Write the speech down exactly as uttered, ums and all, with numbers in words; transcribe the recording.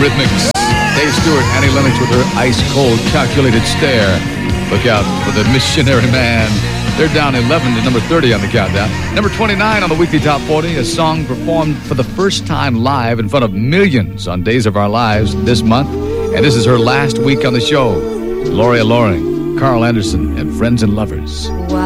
Eurythmics. Dave Stewart, Annie Lennox with her ice-cold, calculated stare. Look out for the Missionary Man. They're down eleven to number thirty on the countdown. Number twenty-nine on the weekly top forty, a song performed for the first time live in front of millions on Days of Our Lives this month. And this is her last week on the show. Gloria Loring, Carl Anderson, and Friends and Lovers.